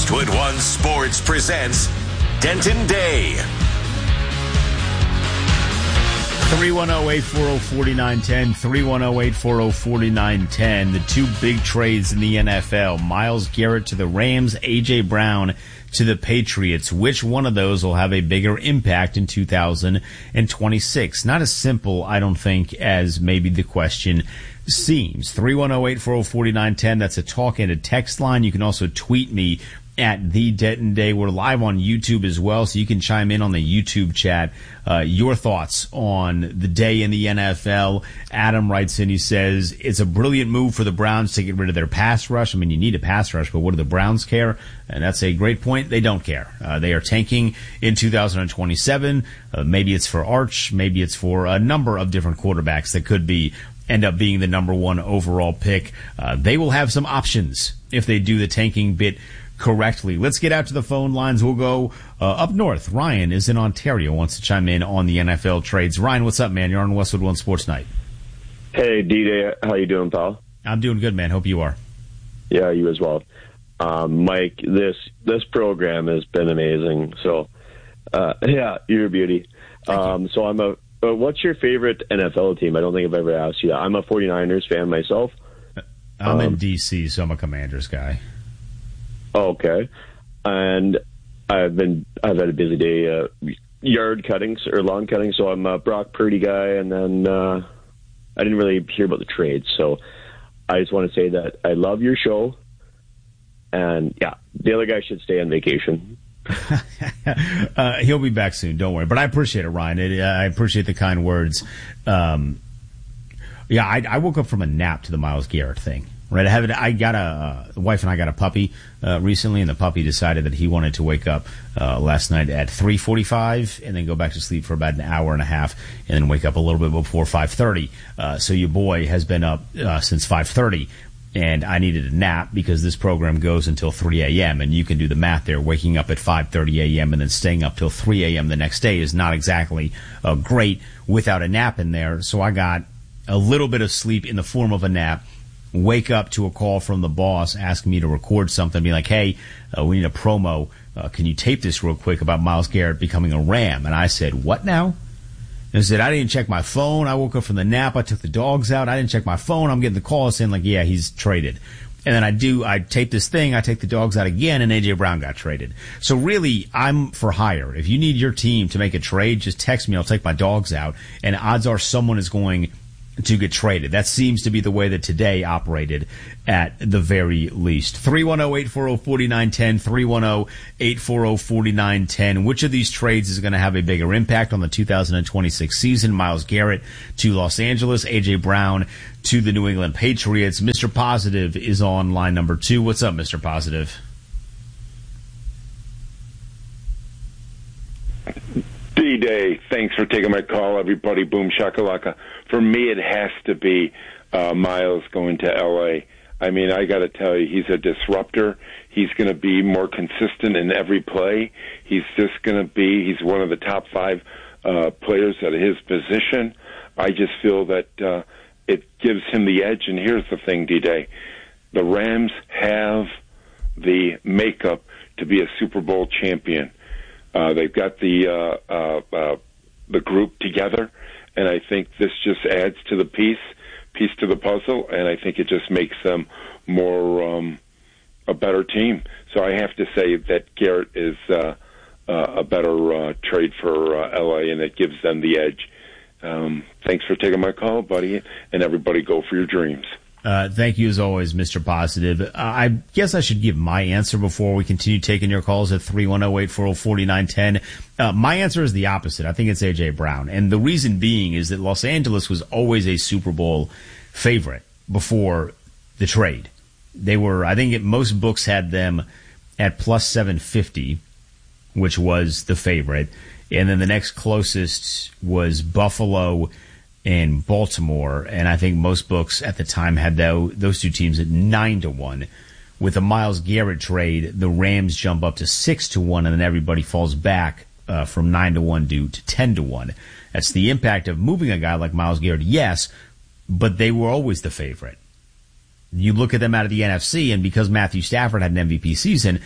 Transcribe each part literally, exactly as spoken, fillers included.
Westwood One Sports presents Denton Day. three one zero, eight four zero, four nine one zero, three one zero, eight four zero, four nine one zero. The two big trades in the N F L, Myles Garrett to the Rams, A J. Brown to the Patriots. Which one of those will have a bigger impact in two thousand twenty-six? Not as simple, I don't think, as maybe the question seems. three one zero, eight four zero, four nine one zero, that's a talk and a text line. You can also tweet me at The Denton Day. We're live on YouTube as well, so you can chime in on the YouTube chat. Uh, your thoughts on the day in the N F L. Adam writes in, he says, it's a brilliant move for the Browns to get rid of their pass rush. I mean, you need a pass rush, but what do the Browns care? And that's a great point. They don't care. Uh, they are tanking in two thousand twenty-seven. Uh, maybe it's for Arch. Maybe it's for a number of different quarterbacks that could be end up being the number one overall pick. Uh, they will have some options if they do the tanking bit correctly. Let's get out to the phone lines. We'll go uh, up north. Ryan is in Ontario, wants to chime in on the N F L trades. Ryan, what's up, man? You're on Westwood One Sports Night. Hey, D-Day. How you doing, pal? I'm doing good, man. Hope you are. Yeah, you as well. Um, Mike, this this program has been amazing. So, uh, yeah, you're a beauty. Um, you. So I'm a. Uh, what's your favorite N F L team? I don't think I've ever asked you that. I'm a 49ers fan myself. I'm um, in D C, so I'm a Commanders guy. Okay, and I've been I've had a busy day, uh, yard cuttings or lawn cutting, so I'm a Brock Purdy guy, and then uh, I didn't really hear about the trades, so I just want to say that I love your show, and yeah, the other guy should stay on vacation. uh, he'll be back soon, don't worry. But I appreciate it, Ryan. It, uh, I appreciate the kind words. Um, yeah, I, I woke up from a nap to the Myles Garrett thing. Right, I have. I got a uh, the wife and I got a puppy uh, recently, and the puppy decided that he wanted to wake up uh, last night at three forty-five and then go back to sleep for about an hour and a half, and then wake up a little bit before five thirty. Uh, so your boy has been up uh, since five thirty, and I needed a nap because this program goes until three a.m. and you can do the math there. Waking up at five thirty a.m. and then staying up till three a.m. the next day is not exactly uh, great without a nap in there. So I got a little bit of sleep in the form of a nap. Wake up to a call from the boss asking me to record something, be like, hey, uh, we need a promo. Uh, can you tape this real quick about Myles Garrett becoming a Ram? And I said, what now? And I said, I didn't check my phone. I woke up from the nap. I took the dogs out. I didn't check my phone. I'm getting the call saying, like, yeah, he's traded. And then I do, I tape this thing. I take the dogs out again, and A J. Brown got traded. So really, I'm for hire. If you need your team to make a trade, just text me. I'll take my dogs out. And odds are someone is going to get traded. That seems to be the way that today operated at the very least. three one zero, eight four zero, four nine one zero, three one zero, eight four zero, four nine one zero. Which of these trades is going to have a bigger impact on the two thousand twenty-six season? Myles Garrett to Los Angeles, A J. Brown to the New England Patriots. Mister Positive is on line number two. What's up, Mister Positive? D-Day, thanks for taking my call, everybody. Boom shakalaka. For me, it has to be uh, Myles going to L A. I mean, I got to tell you, he's a disruptor. He's going to be more consistent in every play. He's just going to be, he's one of the top five uh, players at his position. I just feel that uh, it gives him the edge. And here's the thing, D-Day. The Rams have the makeup to be a Super Bowl champion. Uh, they've got the uh, uh, uh, the group together, and I think this just adds to the piece, piece to the puzzle, and I think it just makes them more um, a better team. So I have to say that Garrett is uh, uh, a better uh, trade for uh, L A, and it gives them the edge. Um, thanks for taking my call, buddy, and everybody go for your dreams. Uh, thank you as always, Mister Positive. Uh, I guess I should give my answer before we continue taking your calls at three one zero, eight four zero, four nine one zero. Uh, my answer is the opposite. I think it's A J. Brown. And the reason being is that Los Angeles was always a Super Bowl favorite before the trade. They were, I think it, most books had them at plus seven fifty, which was the favorite. And then the next closest was Buffalo in Baltimore, and I think most books at the time had those, those two teams at nine to one. With the Myles Garrett trade, the Rams jump up to six to one, and then everybody falls back uh, from nine to one due to ten to one. That's the impact of moving a guy like Myles Garrett, yes, but they were always the favorite. You look at them out of the N F C, and because Matthew Stafford had an M V P season,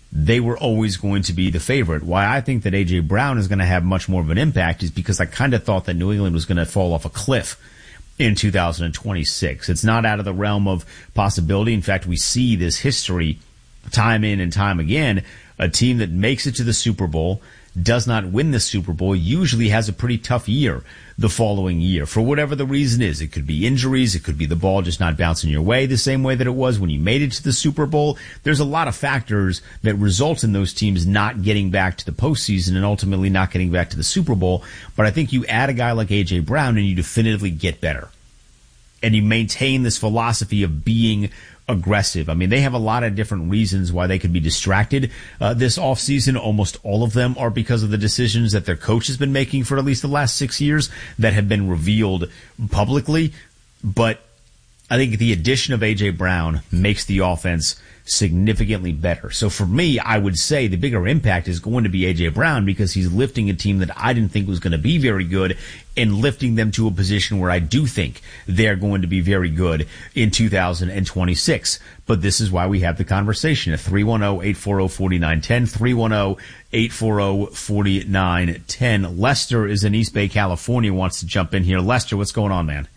they were always going to be the favorite. Why I think that A J. Brown is going to have much more of an impact is because I kind of thought that New England was going to fall off a cliff in two thousand twenty-six. It's not out of the realm of possibility. In fact, we see this history time in and time again. A team that makes it to the Super Bowl, does not win the Super Bowl, usually has a pretty tough year the following year for whatever the reason is. It could be injuries. It could be the ball just not bouncing your way the same way that it was when you made it to the Super Bowl. There's a lot of factors that result in those teams not getting back to the postseason and ultimately not getting back to the Super Bowl. But I think you add a guy like A J. Brown and you definitively get better. And you maintain this philosophy of being aggressive. I mean, they have a lot of different reasons why they could be distracted uh, this offseason. Almost all of them are because of the decisions that their coach has been making for at least the last six years that have been revealed publicly. But I think the addition of A J. Brown makes the offense significantly better. So for me, I would say the bigger impact is going to be A J. Brown because he's lifting a team that I didn't think was going to be very good and lifting them to a position where I do think they're going to be very good in two thousand twenty-six. But this is why we have the conversation at three one zero, eight four zero, four nine one zero, three one zero, eight four zero, four nine one zero. Lester is in East Bay, California, wants to jump in here. Lester, what's going on, man?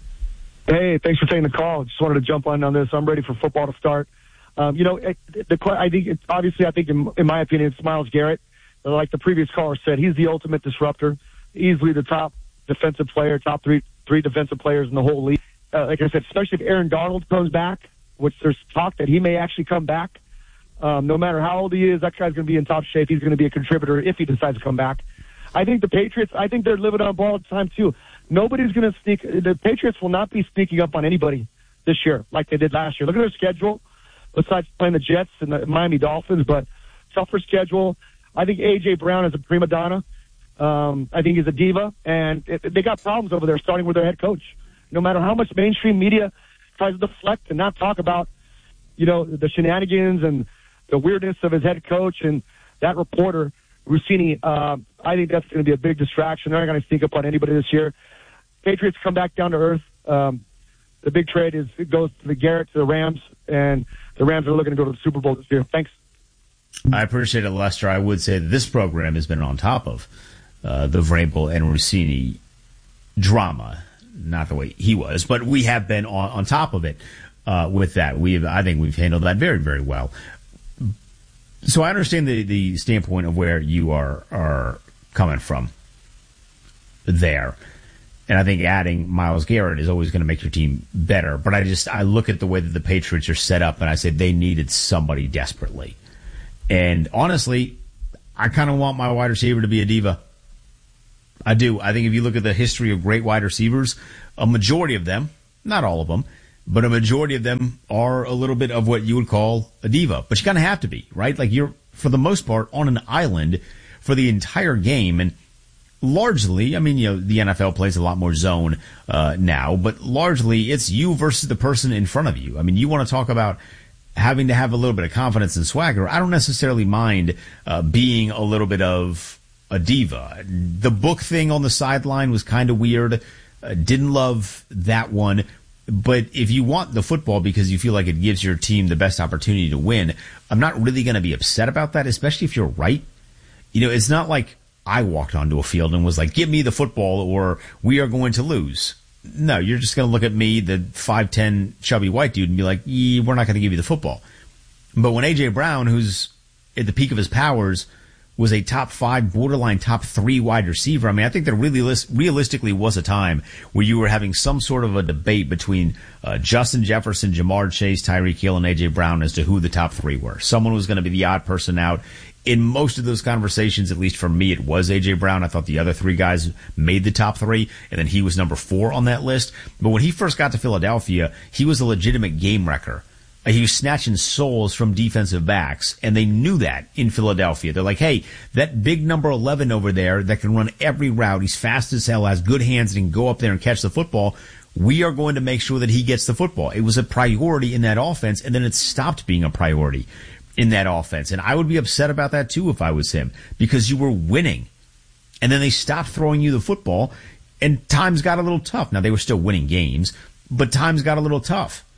Hey, thanks for taking the call. Just wanted to jump on on this. I'm ready for football to start. Um, you know, it, the, I think it's obviously, I think in, in my opinion, it's Myles Garrett. Like the previous caller said, he's the ultimate disruptor, easily the top defensive player, top three three defensive players in the whole league. Uh, like I said, especially if Aaron Donald comes back, which there's talk that he may actually come back. Um, no matter how old he is, that guy's going to be in top shape. He's going to be a contributor if he decides to come back. I think the Patriots, I think they're living on borrowed time too. Nobody's going to sneak. The Patriots will not be sneaking up on anybody this year like they did last year. Look at their schedule. Besides playing the Jets and the Miami Dolphins, but tougher schedule. I think A J. Brown is a prima donna. Um, I think he's a diva, and it, they got problems over there, starting with their head coach. No matter how much mainstream media tries to deflect and not talk about, you know, the shenanigans and the weirdness of his head coach and that reporter, Rossini, uh, I think that's going to be a big distraction. They're not going to sneak up on anybody this year. Patriots come back down to earth. Um, the big trade is it goes to the Garrett to the Rams, and the Rams are looking to go to the Super Bowl this year. Thanks. I appreciate it, Lester. I would say that this program has been on top of uh, the Vrabel and Rossini drama. Not the way he was, but we have been on, on top of it uh, with that. We've, I think we've handled that very, very well. So I understand the, the standpoint of where you are are coming from there. And I think adding Myles Garrett is always going to make your team better. But I just, I look at the way that the Patriots are set up and I say they needed somebody desperately. And honestly, I kind of want my wide receiver to be a diva. I do. I think if you look at the history of great wide receivers, a majority of them, not all of them, but a majority of them are a little bit of what you would call a diva. But you kind of have to be, right? Like you're, for the most part, on an island for the entire game. And largely, I mean, you know, the N F L plays a lot more zone uh, now, but largely it's you versus the person in front of you. I mean, you want to talk about having to have a little bit of confidence and swagger. I don't necessarily mind uh, being a little bit of a diva. The book thing on the sideline was kind of weird. Uh, didn't love that one. But if you want the football because you feel like it gives your team the best opportunity to win, I'm not really going to be upset about that, especially if you're right. You know, it's not like I walked onto a field and was like, give me the football or we are going to lose. No, you're just going to look at me, the five ten chubby white dude, and be like, yeah, we're not going to give you the football. But when A J. Brown, who's at the peak of his powers, was a top five, borderline top three wide receiver, I mean, I think there really list, realistically was a time where you were having some sort of a debate between uh, Justin Jefferson, Jamar Chase, Tyreek Hill, and A J. Brown as to who the top three were. Someone was going to be the odd person out. In most of those conversations, at least for me, it was A J. Brown. I thought the other three guys made the top three, and then he was number four on that list. But when he first got to Philadelphia, he was a legitimate game wrecker. He was snatching souls from defensive backs, and they knew that in Philadelphia. They're like, hey, that big number eleven over there that can run every route, he's fast as hell, has good hands, and can go up there and catch the football. We are going to make sure that he gets the football. It was a priority in that offense, and then it stopped being a priority in that offense. And I would be upset about that too if I was him, because you were winning. And then they stopped throwing you the football, and times got a little tough. Now, they were still winning games, but times got a little tough.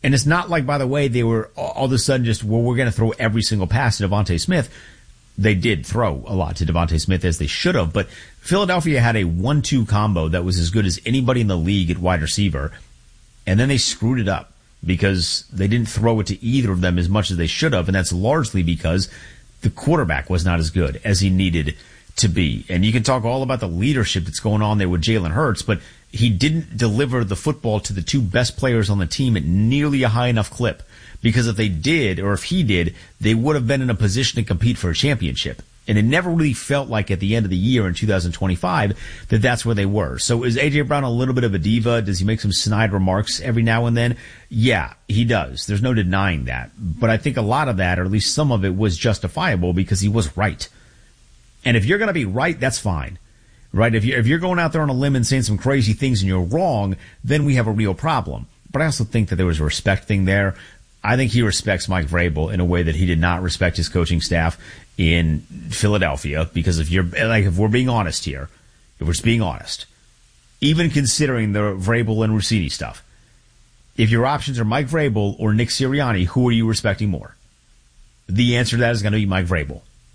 And it's not like, by the way, they were all of a sudden just, well, we're going to throw every single pass to Devontae Smith. They did throw a lot to Devontae Smith, as they should have, but Philadelphia had a one two combo that was as good as anybody in the league at wide receiver, and then they screwed it up because they didn't throw it to either of them as much as they should have, and that's largely because the quarterback was not as good as he needed to be. And you can talk all about the leadership that's going on there with Jalen Hurts, but he didn't deliver the football to the two best players on the team at nearly a high enough clip. Because if they did, or if he did, they would have been in a position to compete for a championship. And it never really felt like at the end of the year in two thousand twenty-five that that's where they were. So is A J. Brown a little bit of a diva? Does he make some snide remarks every now and then? Yeah, he does. There's no denying that. But I think a lot of that, or at least some of it, was justifiable because he was right. And if you're going to be right, that's fine. Right? If you're, if you're going out there on a limb and saying some crazy things and you're wrong, then we have a real problem. But I also think that there was a respect thing there. I think he respects Mike Vrabel in a way that he did not respect his coaching staff in Philadelphia. Because if you're, like, if we're being honest here, if we're just being honest, even considering the Vrabel and Rossini stuff, if your options are Mike Vrabel or Nick Sirianni, who are you respecting more? The answer to that is going to be Mike Vrabel.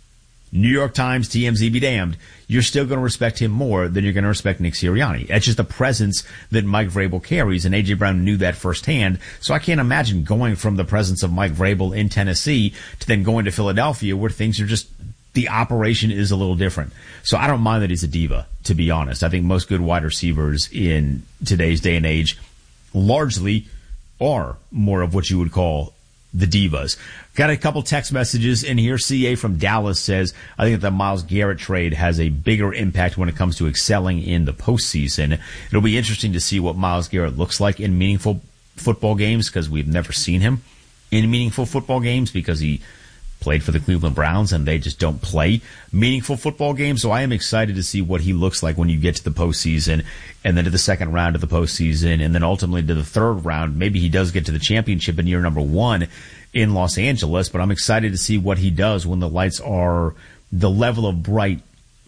New York Times, T M Z be damned, you're still going to respect him more than you're going to respect Nick Sirianni. That's just the presence that Mike Vrabel carries, and A J. Brown knew that firsthand. So I can't imagine going from the presence of Mike Vrabel in Tennessee to then going to Philadelphia where things are just, the operation is a little different. So I don't mind that he's a diva, to be honest. I think most good wide receivers in today's day and age largely are more of what you would call the divas. Got a couple text messages in here. C A from Dallas says, I think that the Myles Garrett trade has a bigger impact when it comes to excelling in the postseason. It'll be interesting to see what Myles Garrett looks like in meaningful football games because we've never seen him in meaningful football games because he played for the Cleveland Browns and they just don't play meaningful football games. So I am excited to see what he looks like when you get to the postseason and then to the second round of the postseason and then ultimately to the third round. Maybe he does get to the championship in year number one in Los Angeles, but I'm excited to see what he does when the lights are the level of bright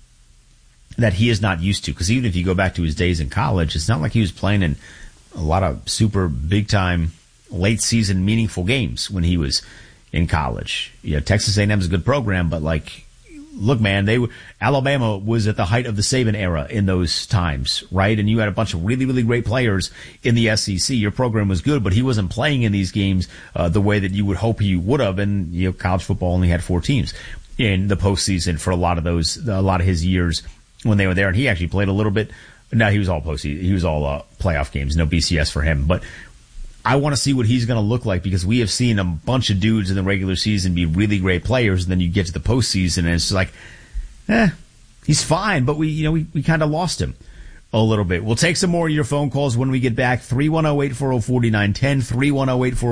that he is not used to. Because even if you go back to his days in college, it's not like he was playing in a lot of super big time late season meaningful games when he was in college. You know, Texas A and M is a good program, but like, look, man, they were, Alabama was at the height of the Saban era in those times, right? And you had a bunch of really, really great players in the S E C. Your program was good, but he wasn't playing in these games uh, the way that you would hope he would have. And you know, college football only had four teams in the postseason for a lot of those, a lot of his years when they were there. And he actually played a little bit. No, he was all postseason. He was all uh, playoff games. No B C S for him, but I want to see what he's going to look like because we have seen a bunch of dudes in the regular season be really great players, and then you get to the postseason and it's like, eh, he's fine, but we, you know, we, we kind of lost him a little bit. We'll take some more of your phone calls when we get back. three one zero, eight four zero, four nine one zero, three one zero, eight four zero